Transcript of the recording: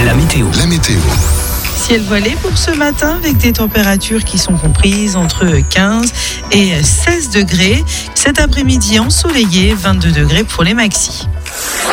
La météo. Ciel voilé pour ce matin avec des températures qui sont comprises entre 15 et 16 degrés. Cet après-midi ensoleillé, 22 degrés pour les maxis.